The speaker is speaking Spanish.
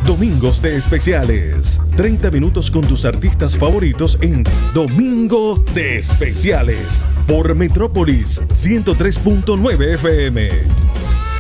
Domingos de Especiales. 30 minutos con tus artistas favoritos en Domingo de Especiales. Por Metrópolis 103.9 FM.